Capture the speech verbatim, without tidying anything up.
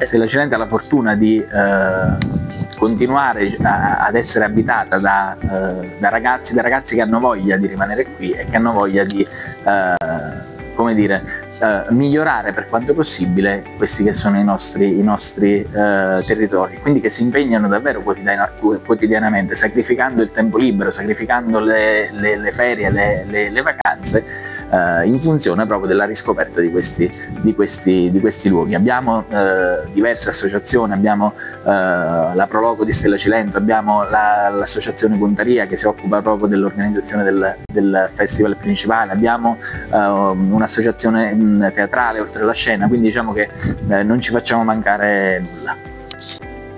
Stella Cilento ha la fortuna di eh, continuare a, ad essere abitata da, eh, da ragazzi, da ragazzi che hanno voglia di rimanere qui e che hanno voglia di eh, come dire, eh, migliorare per quanto possibile questi che sono i nostri, i nostri eh, territori, quindi che si impegnano davvero quotidiana, quotidianamente, sacrificando il tempo libero, sacrificando le, le, le ferie, le, le, le vacanze, eh, in funzione proprio della riscoperta di questi, di questi, di questi luoghi. Abbiamo eh, diverse associazioni, abbiamo eh, la Proloco di Stella Cilento, abbiamo l'associazione Puntaria che si occupa proprio dell'organizzazione del, del festival principale, abbiamo eh, un'associazione teatrale oltre la scena, quindi diciamo che eh, non ci facciamo mancare nulla.